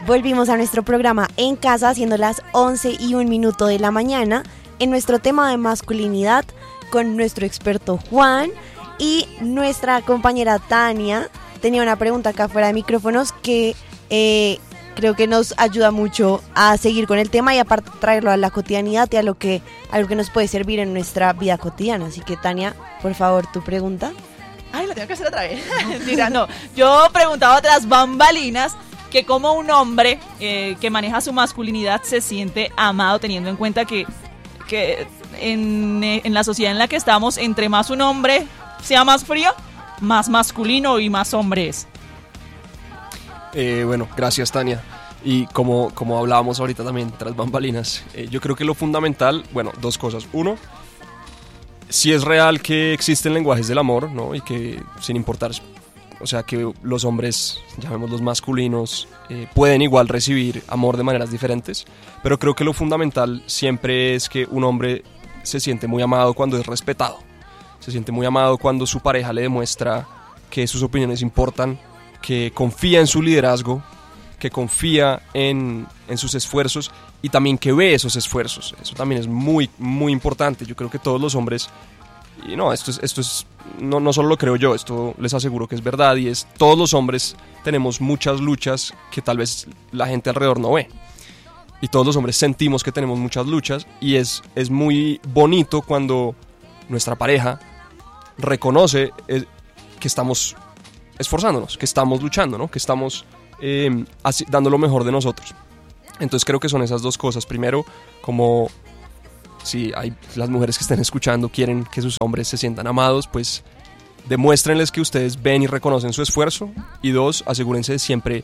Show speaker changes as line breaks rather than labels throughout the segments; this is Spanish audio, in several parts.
Volvimos a nuestro programa En Casa, siendo las 11:01 de la mañana, en nuestro tema de masculinidad, con nuestro experto Juan y nuestra compañera Tania. Tenía una pregunta acá fuera de micrófonos que creo que nos ayuda mucho a seguir con el tema y aparte traerlo a la cotidianidad y a lo que nos puede servir en nuestra vida cotidiana. Así que Tania, por favor, tu pregunta.
Ay, la tengo que hacer otra vez. Mentira, no. Yo preguntaba tras bambalinas que como un hombre que maneja su masculinidad se siente amado, teniendo en cuenta que en la sociedad en la que estamos, entre más un hombre sea más frío, más masculino y más hombre es.
Bueno, gracias Tania. Y como hablábamos ahorita también tras bambalinas, yo creo que lo fundamental, bueno, dos cosas. Uno, sí es real que existen lenguajes del amor, ¿no? Y que sin importar, o sea, que los hombres, llamémoslos masculinos, pueden igual recibir amor de maneras diferentes, pero creo que lo fundamental siempre es que un hombre se siente muy amado cuando es respetado, se siente muy amado cuando su pareja le demuestra que sus opiniones importan, que confía en su liderazgo, que confía en sus esfuerzos y también que ve esos esfuerzos. Eso también es muy, muy importante. Yo creo que todos los hombres, y no, esto es no solo lo creo yo, esto les aseguro que es verdad, y es todos los hombres tenemos muchas luchas que tal vez la gente alrededor no ve. Y todos los hombres sentimos que tenemos muchas luchas y es muy bonito cuando nuestra pareja reconoce que estamos esforzándonos, que estamos luchando, ¿no? Que estamos dando lo mejor de nosotros. Entonces creo que son esas dos cosas. Primero, como si las mujeres que estén escuchando quieren que sus hombres se sientan amados, pues demuéstrenles que ustedes ven y reconocen su esfuerzo. Y dos, asegúrense de siempre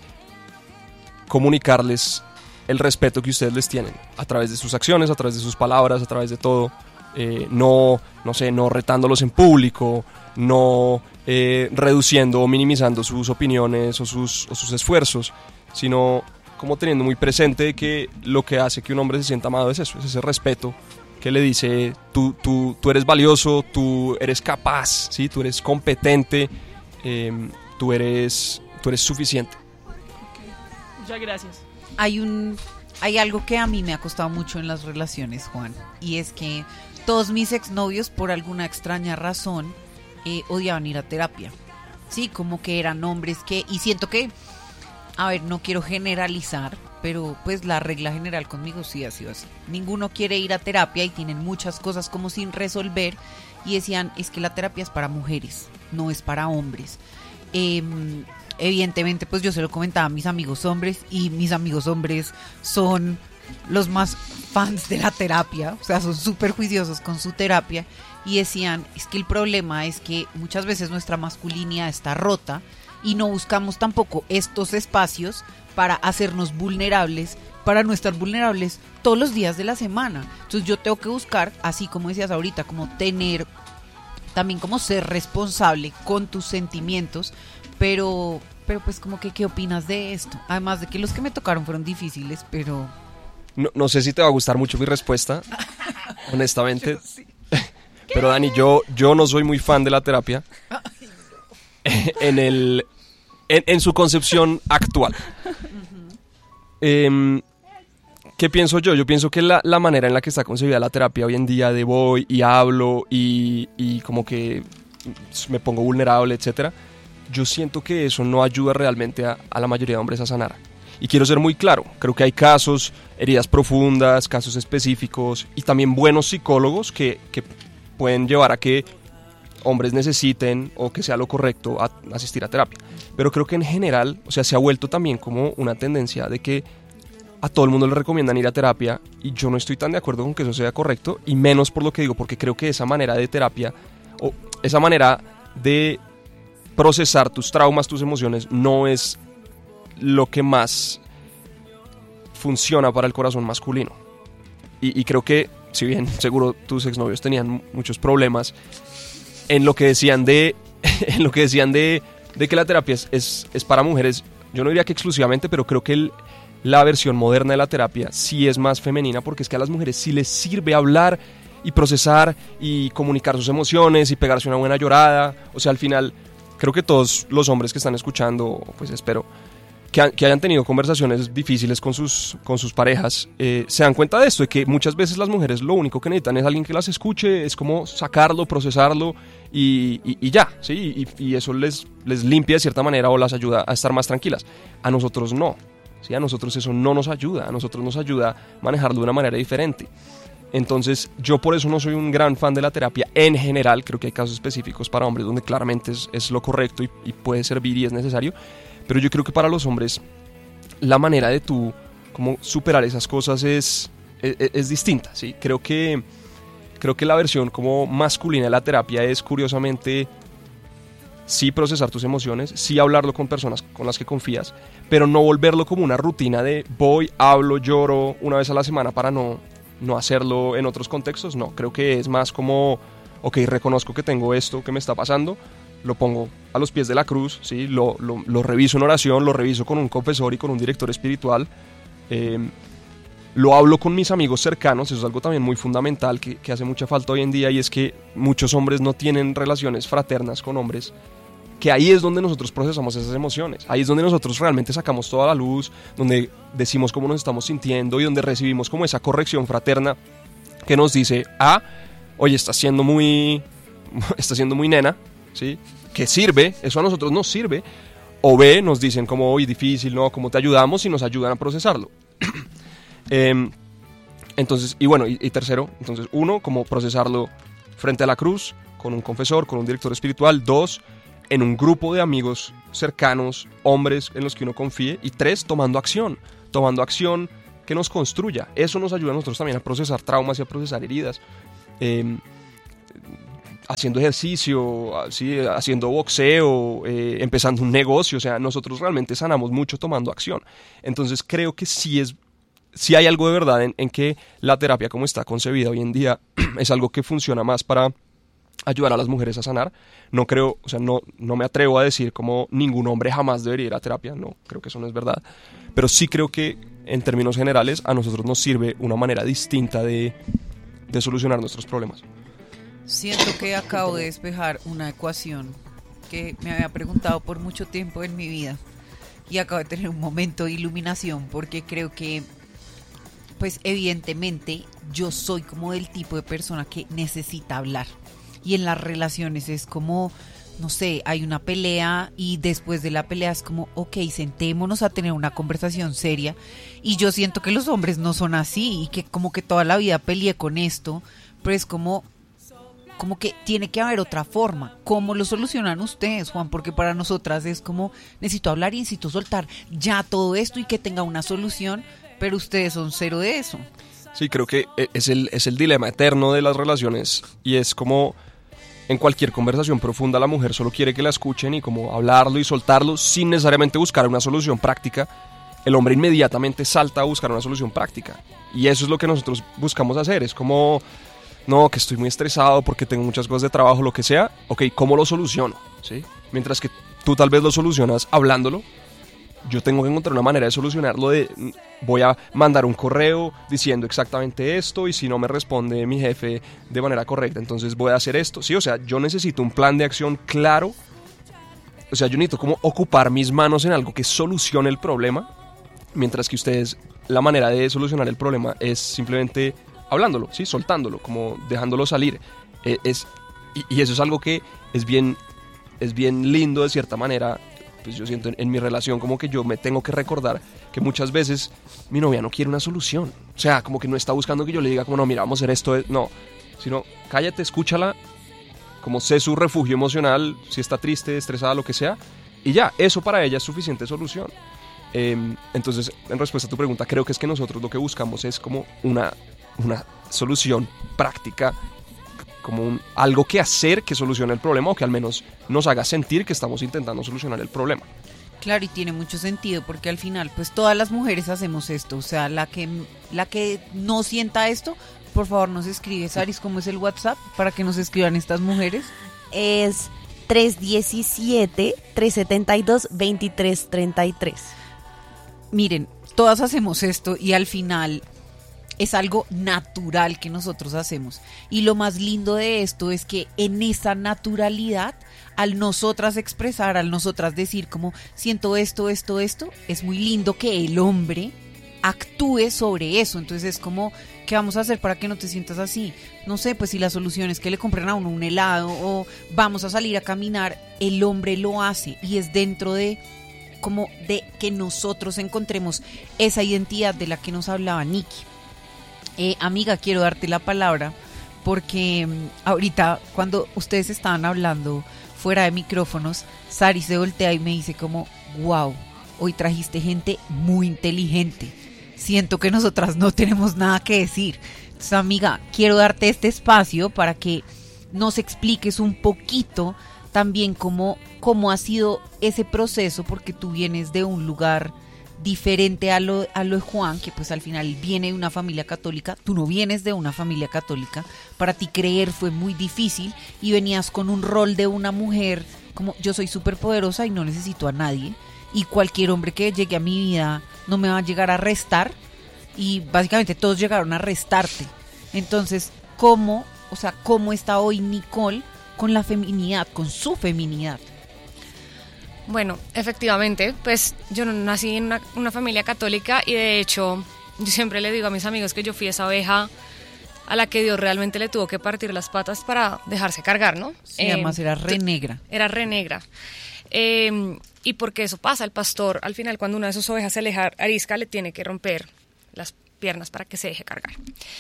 comunicarles el respeto que ustedes les tienen a través de sus acciones, a través de sus palabras, a través de todo. No retándolos en público, no reduciendo o minimizando sus opiniones o sus esfuerzos, sino como teniendo muy presente que lo que hace que un hombre se sienta amado es eso, es ese respeto que le dice tú eres valioso, tú eres capaz, ¿sí? Tú eres competente, tú eres suficiente.
Okay. Muchas gracias.
Hay algo que a mí me ha costado mucho en las relaciones, Juan, y es que todos mis exnovios, por alguna extraña razón, odiaban ir a terapia. Sí, como que eran hombres y siento que, a ver, no quiero generalizar, pero pues la regla general conmigo sí ha sido así. Ninguno quiere ir a terapia y tienen muchas cosas como sin resolver y decían, es que la terapia es para mujeres, no es para hombres. Evidentemente, pues yo se lo comentaba a mis amigos hombres y mis amigos hombres son los más fans de la terapia, o sea, son súper juiciosos con su terapia y decían, es que el problema es que muchas veces nuestra masculinidad está rota y no buscamos tampoco estos espacios para hacernos vulnerables, para no estar vulnerables todos los días de la semana. Entonces yo tengo que buscar, así como decías ahorita, como tener, también como ser responsable con tus sentimientos, pero pues como que, ¿qué opinas de esto? Además de que los que me tocaron fueron difíciles, pero...
No sé si te va a gustar mucho mi respuesta, honestamente. Sí. Pero Dani, yo no soy muy fan de la terapia en su concepción actual. ¿Qué pienso yo? Yo pienso que la manera en la que está concebida la terapia hoy en día, de voy y hablo y como que me pongo vulnerable, etcétera, yo siento que eso no ayuda realmente a la mayoría de hombres a sanar. Y quiero ser muy claro, creo que hay casos, heridas profundas, casos específicos y también buenos psicólogos que pueden llevar a que hombres necesiten o que sea lo correcto asistir a terapia. Pero creo que en general, o sea, se ha vuelto también como una tendencia de que a todo el mundo le recomiendan ir a terapia y yo no estoy tan de acuerdo con que eso sea correcto y menos por lo que digo, porque creo que esa manera de terapia o esa manera de procesar tus traumas, tus emociones, no es lo que más funciona para el corazón masculino. Y creo que, si bien seguro tus exnovios tenían muchos problemas en lo que decían de que la terapia es para mujeres, yo no diría que exclusivamente, pero creo que la versión moderna de la terapia sí es más femenina, porque es que a las mujeres sí les sirve hablar y procesar y comunicar sus emociones y pegarse una buena llorada. O sea, al final creo que todos los hombres que están escuchando, pues espero, que hayan tenido conversaciones difíciles con sus parejas, se dan cuenta de esto, de que muchas veces las mujeres lo único que necesitan es alguien que las escuche, es como sacarlo, procesarlo y ya, ¿sí? Y eso les limpia de cierta manera o las ayuda a estar más tranquilas. A nosotros no, ¿sí? A nosotros eso no nos ayuda, a nosotros nos ayuda a manejarlo de una manera diferente. Entonces, yo por eso no soy un gran fan de la terapia en general. Creo que hay casos específicos para hombres donde claramente es lo correcto y puede servir y es necesario. Pero yo creo que para los hombres la manera de tú como superar esas cosas es distinta, ¿sí? Creo que la versión como masculina de la terapia es, curiosamente, sí procesar tus emociones, sí hablarlo con personas con las que confías, pero no volverlo como una rutina de voy, hablo, lloro una vez a la semana para no hacerlo en otros contextos. No, creo que es más como, ok, reconozco que tengo esto que me está pasando, lo pongo a los pies de la cruz, ¿sí? Lo reviso en oración, lo reviso con un confesor y con un director espiritual, lo hablo con mis amigos cercanos. Eso es algo también muy fundamental que hace mucha falta hoy en día, y es que muchos hombres no tienen relaciones fraternas con hombres, que ahí es donde nosotros procesamos esas emociones, ahí es donde nosotros realmente sacamos toda la luz, donde decimos cómo nos estamos sintiendo y donde recibimos como esa corrección fraterna que nos dice, oye, estás siendo muy nena, ¿sí? Que sirve, eso a nosotros nos sirve. O B, nos dicen como, oye, difícil, ¿no? ¿Cómo te ayudamos? Y nos ayudan a procesarlo. Entonces, y bueno, y tercero, entonces, 1, como procesarlo frente a la cruz, con un confesor, con un director espiritual. 2, en un grupo de amigos cercanos, hombres en los que uno confíe. Y 3, tomando acción que nos construya. Eso nos ayuda a nosotros también a procesar traumas y a procesar heridas. Haciendo ejercicio, ¿sí? Haciendo boxeo, empezando un negocio. O sea, nosotros realmente sanamos mucho tomando acción. Entonces creo que sí hay algo de verdad en que la terapia como está concebida hoy en día es algo que funciona más para ayudar a las mujeres a sanar. No creo, o sea, no me atrevo a decir como ningún hombre jamás debería ir a terapia. No, creo que eso no es verdad. Pero sí creo que en términos generales a nosotros nos sirve una manera distinta de solucionar nuestros problemas.
Siento que acabo de despejar una ecuación que me había preguntado por mucho tiempo en mi vida, y acabo de tener un momento de iluminación, porque creo que, pues evidentemente, yo soy como del tipo de persona que necesita hablar, y en las relaciones es como, no sé, hay una pelea y después de la pelea es como, ok, sentémonos a tener una conversación seria, y yo siento que los hombres no son así y que como que toda la vida peleé con esto, pero es como que tiene que haber otra forma. ¿Cómo lo solucionan ustedes, Juan? Porque para nosotras es como, necesito hablar y necesito soltar ya todo esto y que tenga una solución, pero ustedes son cero de eso.
Sí, creo que es el dilema eterno de las relaciones, y es como en cualquier conversación profunda la mujer solo quiere que la escuchen y como hablarlo y soltarlo sin necesariamente buscar una solución práctica. El hombre inmediatamente salta a buscar una solución práctica, y eso es lo que nosotros buscamos hacer. Es como, no, que estoy muy estresado porque tengo muchas cosas de trabajo, lo que sea. Ok, ¿cómo lo soluciono? ¿Sí? Mientras que tú tal vez lo solucionas hablándolo, yo tengo que encontrar una manera de solucionarlo. Voy a mandar un correo diciendo exactamente esto, y si no me responde mi jefe de manera correcta, entonces voy a hacer esto. Sí, o sea, yo necesito un plan de acción claro. O sea, yo necesito como ocupar mis manos en algo que solucione el problema, mientras que ustedes, la manera de solucionar el problema es simplemente hablándolo, ¿sí? Soltándolo, como dejándolo salir. Y eso es algo que es bien lindo de cierta manera. Pues yo siento en mi relación como que yo me tengo que recordar que muchas veces mi novia no quiere una solución. O sea, como que no está buscando que yo le diga como, no, mira, vamos a hacer esto. No, sino cállate, escúchala, como sé su refugio emocional, si está triste, estresada, lo que sea, y ya, eso para ella es suficiente solución. Entonces, en respuesta a tu pregunta, creo que es que nosotros lo que buscamos es como una solución práctica, como algo que hacer que solucione el problema, o que al menos nos haga sentir que estamos intentando solucionar el problema.
Claro, y tiene mucho sentido, porque al final pues todas las mujeres hacemos esto. O sea, la que no sienta esto, por favor nos escribe. Saris, ¿cómo es el WhatsApp para que nos escriban estas mujeres?
Es 317-372-2333.
Miren, todas hacemos esto, y al final es algo natural que nosotros hacemos. Y lo más lindo de esto es que en esa naturalidad, al nosotras expresar, al nosotras decir como siento esto, es muy lindo que el hombre actúe sobre eso. Entonces es como, ¿qué vamos a hacer para que no te sientas así? No sé, pues si la solución es que le compren a uno un helado o vamos a salir a caminar, el hombre lo hace y es dentro de como de que nosotros encontremos esa identidad de la que nos hablaba Nikki. Amiga, quiero darte la palabra porque ahorita cuando ustedes estaban hablando fuera de micrófonos, Sari se voltea y me dice como, wow, hoy trajiste gente muy inteligente. Siento que nosotras no tenemos nada que decir. Entonces, amiga, quiero darte este espacio para que nos expliques un poquito también cómo ha sido ese proceso, porque tú vienes de un lugar diferente a lo de Juan, que pues al final viene de una familia católica. Tú no vienes de una familia católica, para ti creer fue muy difícil y venías con un rol de una mujer como yo soy súper poderosa y no necesito a nadie y cualquier hombre que llegue a mi vida no me va a llegar a restar, y básicamente todos llegaron a restarte. Entonces, ¿cómo está hoy Nicole con la feminidad, con su feminidad?
Bueno, efectivamente, pues yo no nací en una familia católica y de hecho yo siempre le digo a mis amigos que yo fui esa oveja a la que Dios realmente le tuvo que partir las patas para dejarse cargar, ¿no?
Sí, además era re negra.
Era re negra. Y porque eso pasa, el pastor al final cuando una de sus ovejas se le arisca le tiene que romper las piernas para que se deje cargar.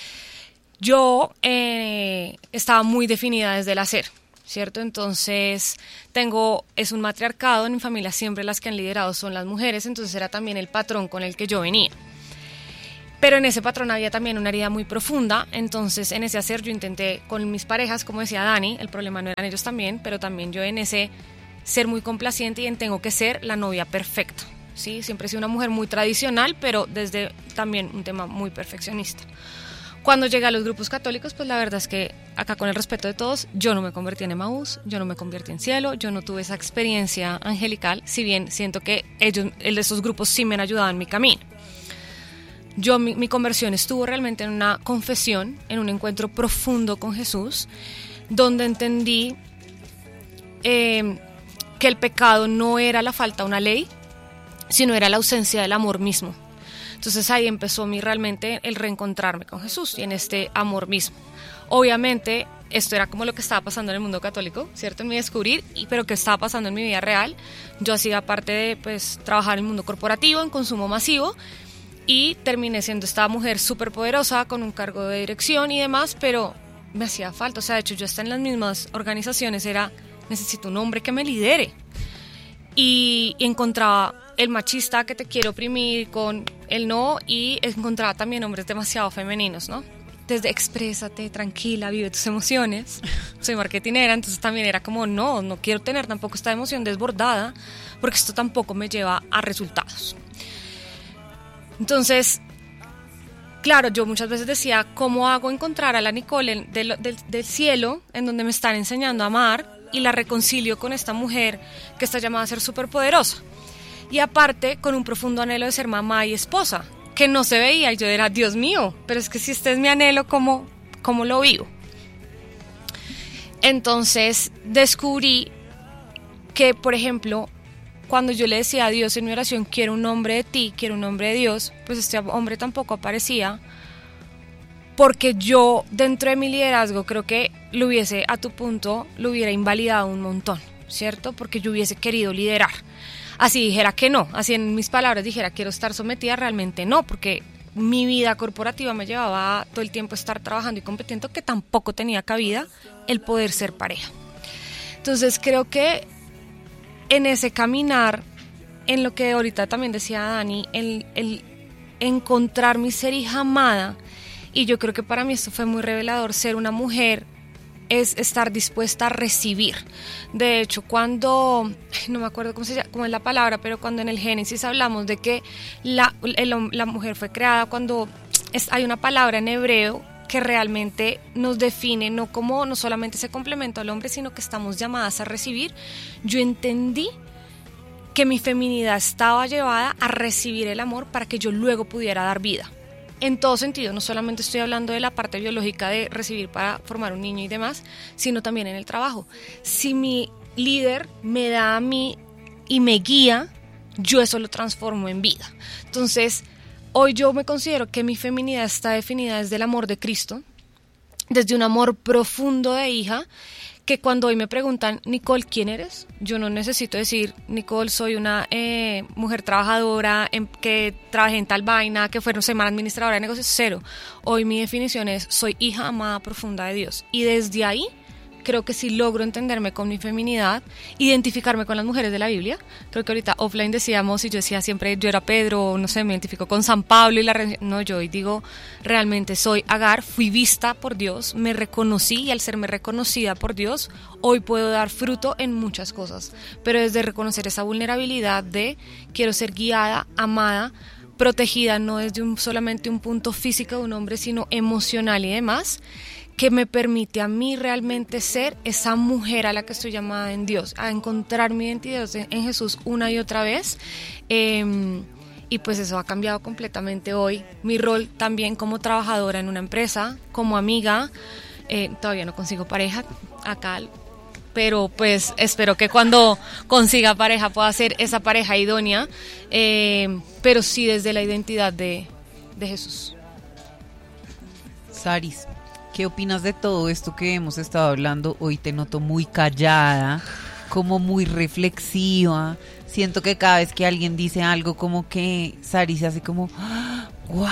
Yo estaba muy definida desde el hacer, ¿cierto? Entonces es un matriarcado, en mi familia siempre las que han liderado son las mujeres, entonces era también el patrón con el que yo venía. Pero en ese patrón había también una herida muy profunda, entonces en ese hacer yo intenté con mis parejas, como decía Dani, el problema no eran ellos también, pero también yo en ese ser muy complaciente y en tengo que ser la novia perfecta, ¿sí? Siempre he sido una mujer muy tradicional, pero desde también un tema muy perfeccionista. Cuando llegué a los grupos católicos, pues la verdad es que acá con el respeto de todos, yo no me convertí en Emaús, yo no me convertí en cielo, yo no tuve esa experiencia angelical, si bien siento que el de esos grupos sí me han ayudado en mi camino. Mi conversión estuvo realmente en una confesión, en un encuentro profundo con Jesús, donde entendí que el pecado no era la falta de una ley, sino era la ausencia del amor mismo. Entonces ahí empezó realmente el reencontrarme con Jesús y en este amor mismo. Obviamente esto era como lo que estaba pasando en el mundo católico, ¿cierto? En mi descubrir, pero ¿qué estaba pasando en mi vida real? Yo hacía parte de trabajar en el mundo corporativo, en consumo masivo, y terminé siendo esta mujer súper poderosa con un cargo de dirección y demás, pero me hacía falta. O sea, de hecho yo hasta en las mismas organizaciones necesito un hombre que me lidere. Y encontraba el machista que te quiere oprimir con el no, y encontraba también hombres demasiado femeninos, ¿no? Desde exprésate, tranquila, vive tus emociones. Soy marketinera, entonces también era como no quiero tener tampoco esta emoción desbordada, porque esto tampoco me lleva a resultados. Entonces, claro, yo muchas veces decía, ¿cómo hago encontrar a la Nicole del cielo, en donde me están enseñando a amar, y la reconcilio con esta mujer que está llamada a ser superpoderosa? Y aparte, con un profundo anhelo de ser mamá y esposa, que no se veía, y yo era, Dios mío, pero es que si este es mi anhelo, ¿cómo lo vivo? Entonces, descubrí que, por ejemplo, cuando yo le decía a Dios en mi oración, quiero un hombre de ti, quiero un hombre de Dios, pues este hombre tampoco aparecía, porque yo dentro de mi liderazgo creo que lo hubiera invalidado un montón, ¿cierto? Porque yo hubiese querido liderar. Así dijera que no, así en mis palabras dijera quiero estar sometida, realmente no, porque mi vida corporativa me llevaba todo el tiempo a estar trabajando y compitiendo, que tampoco tenía cabida el poder ser pareja. Entonces creo que en ese caminar, en lo que ahorita también decía Dani, el encontrar mi ser hija amada, y yo creo que para mí esto fue muy revelador, ser una mujer es estar dispuesta a recibir. De hecho, cuando, no me acuerdo cómo es la palabra, pero cuando en el Génesis hablamos de que la mujer fue creada, cuando hay una palabra en hebreo que realmente nos define, no solamente ese complemento al hombre, sino que estamos llamadas a recibir. Yo entendí que mi feminidad estaba llevada a recibir el amor para que yo luego pudiera dar vida. en todo sentido, no solamente estoy hablando de la parte biológica de recibir para formar un niño y demás, sino también en el trabajo. Si mi líder me da a mí y me guía, yo eso lo transformo en vida. Entonces, hoy yo me considero que mi feminidad está definida desde el amor de Cristo, desde un amor profundo de hija, que cuando hoy me preguntan, Nicole, ¿quién eres? Yo no necesito decir, Nicole, soy una mujer trabajadora, que trabajé en tal vaina, que fue, no sé, administradora de negocios, cero. Hoy mi definición es, soy hija amada profunda de Dios. Y desde ahí, creo que sí logro entenderme con mi feminidad, identificarme con las mujeres de la Biblia. Creo que ahorita offline decíamos, y yo decía siempre, yo era Pedro, no sé, me identifico con San Pablo y no, yo hoy digo, realmente soy Agar, fui vista por Dios, me reconocí, y al serme reconocida por Dios, hoy puedo dar fruto en muchas cosas, pero desde reconocer esa vulnerabilidad de quiero ser guiada, amada, protegida, no desde solamente un punto físico de un hombre, sino emocional y demás, que me permite a mí realmente ser esa mujer a la que estoy llamada en Dios, a encontrar mi identidad en Jesús una y otra vez. Y pues eso ha cambiado completamente hoy. Mi rol también como trabajadora en una empresa, como amiga, todavía no consigo pareja acá, pero pues espero que cuando consiga pareja pueda ser esa pareja idónea, pero sí desde la identidad de Jesús.
Saris, ¿qué opinas de todo esto que hemos estado hablando? Hoy te noto muy callada, como muy reflexiva. Siento que cada vez que alguien dice algo, como que Sari se hace como ¡wow!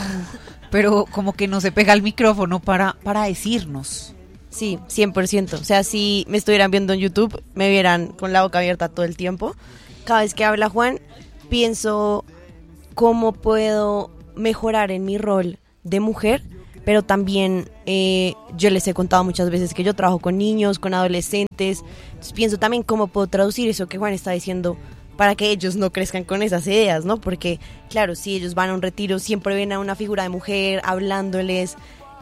Pero como que no se pega al micrófono para decirnos.
Sí, 100%. O sea, si me estuvieran viendo en YouTube, me vieran con la boca abierta todo el tiempo. Cada vez que habla Juan, pienso cómo puedo mejorar en mi rol de mujer, pero también yo les he contado muchas veces que yo trabajo con niños, con adolescentes. Entonces pienso también cómo puedo traducir eso que Juan está diciendo para que ellos no crezcan con esas ideas, ¿no? Porque, claro, si ellos van a un retiro, siempre ven a una figura de mujer hablándoles.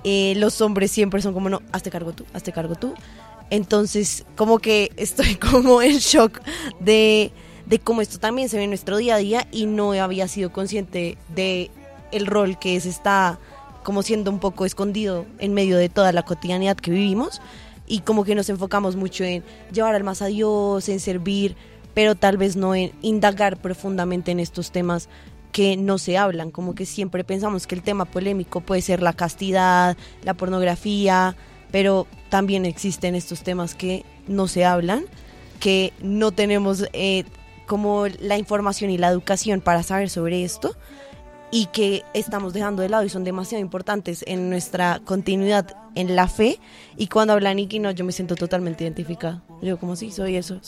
Los hombres siempre son como, no, hazte cargo tú, hazte cargo tú. Entonces, como que estoy como en shock de cómo esto también se ve en nuestro día a día y no había sido consciente de el rol que está como siendo un poco escondido en medio de toda la cotidianidad que vivimos, y como que nos enfocamos mucho en llevar almas a Dios, en servir, pero tal vez no en indagar profundamente en estos temas que no se hablan. Como que siempre pensamos que el tema polémico puede ser la castidad, la pornografía, pero también existen estos temas que no se hablan, que no tenemos como la información y la educación para saber sobre esto, y que estamos dejando de lado y son demasiado importantes en nuestra continuidad en la fe. Y cuando habla Nikki, no, yo me siento totalmente identificada. Yo como sí, soy eso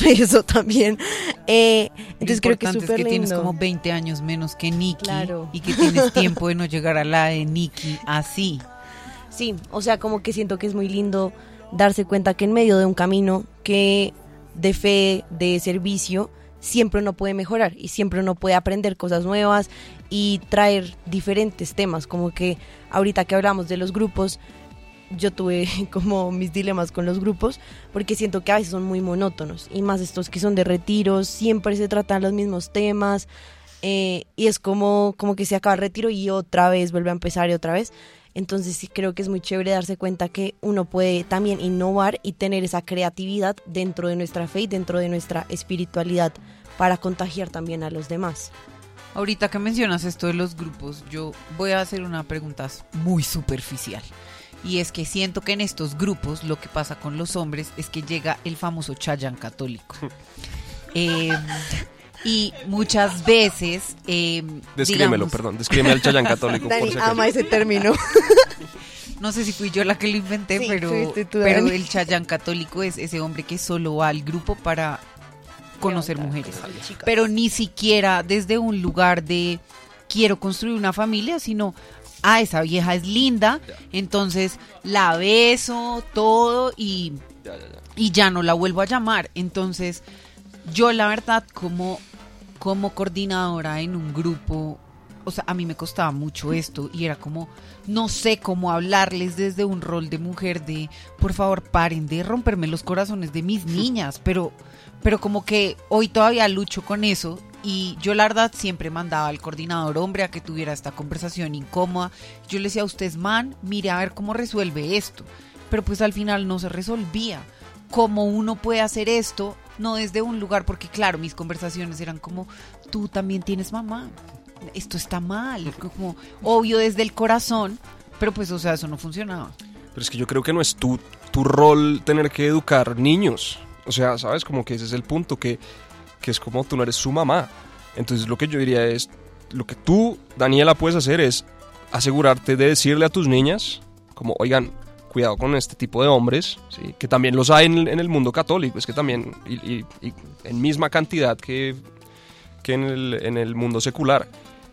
también. Entonces creo que es súper lindo.
Que tienes como 20 años menos que Nikki,
claro,
y que tienes tiempo de no llegar a la de Nikki así.
Sí, o sea, como que siento que es muy lindo darse cuenta que en medio de un camino que de fe, de servicio, siempre uno puede mejorar y siempre uno puede aprender cosas nuevas y traer diferentes temas. Como que ahorita que hablamos de los grupos, yo tuve como mis dilemas con los grupos porque siento que a veces son muy monótonos, y más estos que son de retiros, siempre se tratan los mismos temas, y es como que se acaba el retiro y otra vez vuelve a empezar y otra vez. Entonces sí creo que es muy chévere darse cuenta que uno puede también innovar y tener esa creatividad dentro de nuestra fe y dentro de nuestra espiritualidad para contagiar también a los demás.
Ahorita que mencionas esto de los grupos, yo voy a hacer una pregunta muy superficial. Y es que siento que en estos grupos lo que pasa con los hombres es que llega el famoso Chayán católico. Y muchas veces...
descríbemelo, descríbeme al Chayán católico.
Dani
por si acaso.
ama ese término.
No sé si fui yo la que lo inventé,
Sí,
pero
Dani.
el Chayán católico es ese hombre que solo va al grupo para conocer mujeres. Pero ni siquiera desde un lugar de quiero construir una familia, sino esa vieja es linda, entonces la beso, todo, y ya no la vuelvo a llamar. Entonces yo la verdad como coordinadora en un grupo, o sea, a mí me costaba mucho esto y era como, no sé cómo hablarles desde un rol de mujer de, por favor, paren de romperme los corazones de mis niñas, pero como que hoy todavía lucho con eso Y yo la verdad siempre mandaba al coordinador hombre a que tuviera esta conversación incómoda. Yo le decía, usted es man, mire a ver cómo resuelve esto. Pero pues al final no se resolvía. ¿Cómo uno puede hacer esto? No desde un lugar, porque claro, mis conversaciones eran como, tú también tienes mamá, esto está mal, como obvio desde el corazón, pero pues o sea, eso no funcionaba.
Pero es que yo creo que no es tu rol tener que educar niños. O sea, ¿sabes? Como que ese es el punto, que es como tú no eres su mamá. Entonces lo que yo diría es, lo que tú, Daniela, puedes hacer es asegurarte de decirle a tus niñas, como, oigan, cuidado con este tipo de hombres, ¿sí? Que también los hay en el mundo católico, es que también, y en misma cantidad que en el mundo secular.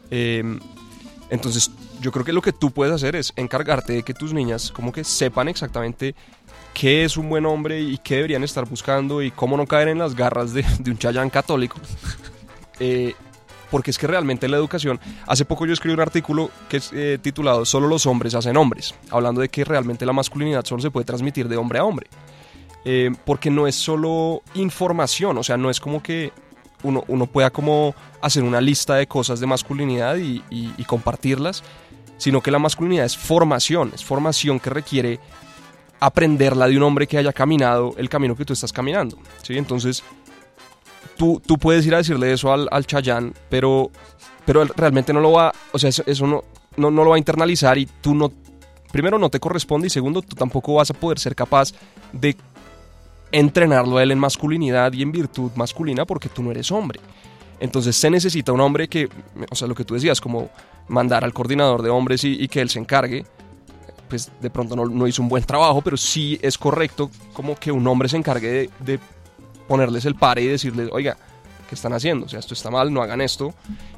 Entonces yo creo que lo que tú puedes hacer es encargarte de que tus niñas como que sepan exactamente qué es un buen hombre y qué deberían estar buscando y cómo no caer en las garras de un Chayanne católico. Porque es que realmente la educación... Hace poco yo escribí un artículo que es titulado Solo los hombres hacen hombres, hablando de que realmente la masculinidad solo se puede transmitir de hombre a hombre. Porque no es solo información, o sea, no es como que uno pueda como hacer una lista de cosas de masculinidad y compartirlas, sino que la masculinidad es formación que requiere aprenderla de un hombre que haya caminado el camino que tú estás caminando, ¿sí? Entonces tú puedes ir a decirle eso al Chayanne, pero él realmente no lo va, o sea, eso no lo va a internalizar, y tú no, primero no te corresponde, y segundo, tú tampoco vas a poder ser capaz de entrenarlo a él en masculinidad y en virtud masculina, porque tú no eres hombre. Entonces se necesita un hombre que, o sea, lo que tú decías, como mandar al coordinador de hombres y que él se encargue. Pues de pronto no hizo un buen trabajo, pero sí es correcto como que un hombre se encargue de ponerles el pare y decirles, oiga, ¿qué están haciendo? O sea, esto está mal, no hagan esto.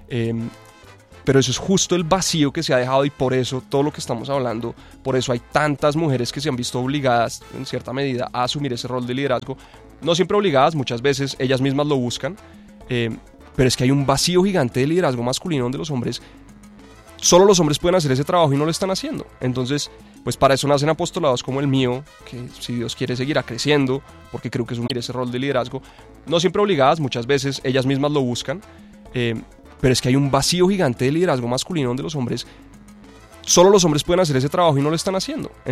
Pero eso es justo el vacío que se ha dejado, y por eso todo lo que estamos hablando, por eso hay tantas mujeres que se han visto obligadas en cierta medida a asumir ese rol de liderazgo. No siempre obligadas, muchas veces ellas mismas lo buscan, pero es que hay un vacío gigante de liderazgo masculino donde solo los hombres pueden hacer ese trabajo y no lo están haciendo. Entonces, pues para eso nacen apostolados como el mío, que si Dios quiere seguirá creciendo, porque creo que es ese rol de liderazgo. No siempre obligadas, muchas veces ellas mismas lo buscan, pero es que hay un vacío gigante de liderazgo masculino donde solo los hombres pueden hacer ese trabajo y no lo están haciendo.